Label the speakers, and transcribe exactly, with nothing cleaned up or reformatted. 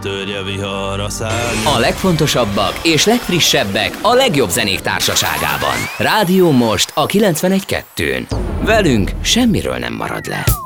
Speaker 1: Törje vihar a szárny.
Speaker 2: A legfontosabbak és legfrissebbek a legjobb zenék társaságában. Rádió Most a kilencvenegy kettőn. Velünk semmiről nem marad le.